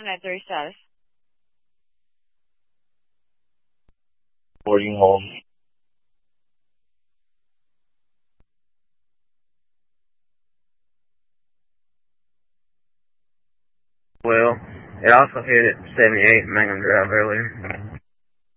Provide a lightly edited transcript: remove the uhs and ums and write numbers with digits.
Planetary status. Boarding home. Well, it also hit at 78 Mangum Drive earlier.